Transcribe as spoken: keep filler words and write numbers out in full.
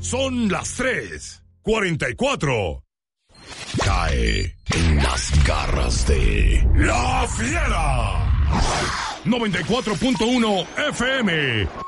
Son las tres cuarenta y cuatro. Cae en las garras de La Fiera. noventa y cuatro punto uno F M.